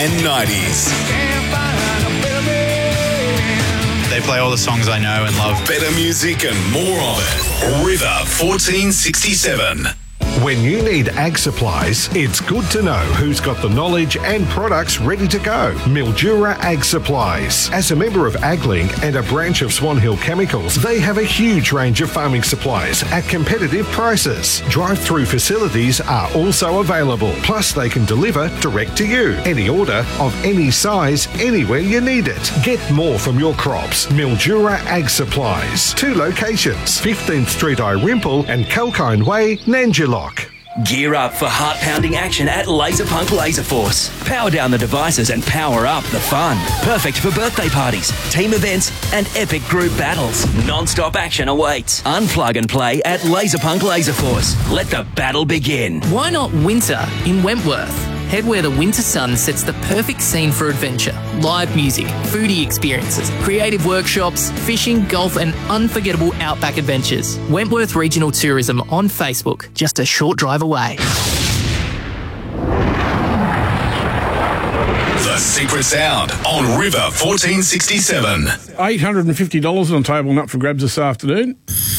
and 90s. They play all the songs I know and love. Better music and more of it. River 1467. When you need ag supplies, it's good to know who's got the knowledge and products ready to go. Mildura Ag Supplies. As a member of AgLink and a branch of Swan Hill Chemicals, they have a huge range of farming supplies at competitive prices. Drive-through facilities are also available. Plus, they can deliver direct to you. Any order of any size, anywhere you need it. Get more from your crops. Mildura Ag Supplies. 2 locations, 15th Street, Irimple and Kalkine Way, Nanjilock. Gear up for heart-pounding action at Laserpunk Laser Force. Power down the devices and power up the fun. Perfect for birthday parties, team events, and epic group battles. Non-stop action awaits. Unplug and play at Laserpunk Laser Force. Let the battle begin. Why not winter in Wentworth? Head where the winter sun sets the perfect scene for adventure. Live music, foodie experiences, creative workshops, fishing, golf and unforgettable outback adventures. Wentworth Regional Tourism on Facebook, just a short drive away. The Secret Sound on River 1467. $850 on table nut for grabs this afternoon.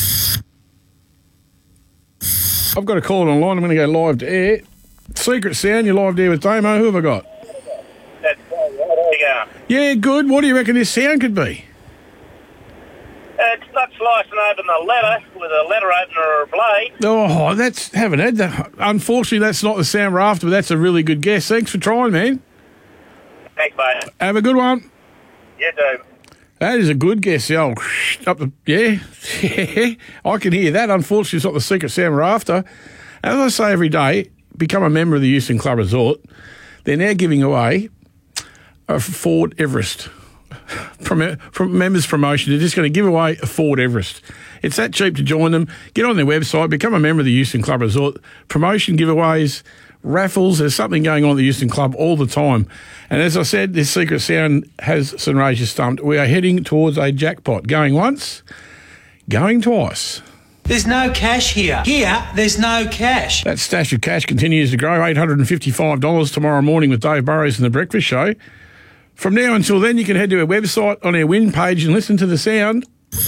I've got a call online. I'm going to go live to air. Secret Sound, you're live there with Damo. Who have I got? That's how you going? Yeah, good. What do you reckon this sound could be? It's not slicing open the letter with a letter opener or a blade. Oh, haven't had that. Unfortunately, that's not the sound we're after, but that's a really good guess. Thanks for trying, man. Thanks, mate. Have a good one. You do. That is a good guess. Oh, yeah. I can hear that. Unfortunately, it's not the secret sound we're after. As I say every day, become a member of the Euston Club Resort. They're now giving away a Ford Everest. From members promotion, they're just going to give away a Ford Everest. It's that cheap to join them. Get on their website, become a member of the Euston Club Resort. Promotion giveaways, raffles, there's something going on at the Euston Club all the time. And as I said, this Secret Sound has Sunraysia stumped. We are heading towards a jackpot. Going once, going twice. There's no cash here. Here, there's no cash. That stash of cash continues to grow. $855 tomorrow morning with Dave Burrows and The Breakfast Show. From now until then, you can head to our website on our win page and listen to the sound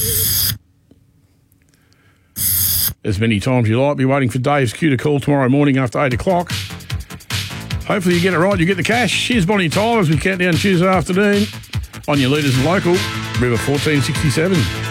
as many times you like. Be waiting for Dave's cue to call tomorrow morning after 8 o'clock. Hopefully you get it right, you get the cash. Here's Bonnie Tyler as we count down Tuesday afternoon on your Leaders and Local, River 1467.